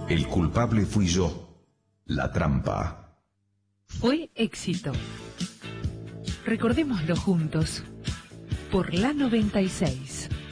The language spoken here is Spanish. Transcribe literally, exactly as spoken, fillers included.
El culpable fui yo. La trampa. Fue éxito. Recordémoslo juntos. Por la noventa y seis.